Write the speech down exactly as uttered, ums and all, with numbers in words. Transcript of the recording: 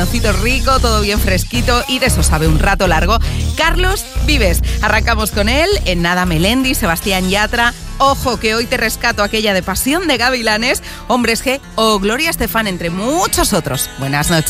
Rico, todo bien fresquito y de eso sabe un rato largo. Carlos Vives. Arrancamos con él. En nada Melendi, Sebastián Yatra. Ojo que hoy te rescato aquella de Pasión de Gavilanes, Hombres G o Gloria Estefan, entre muchos otros. Buenas noches.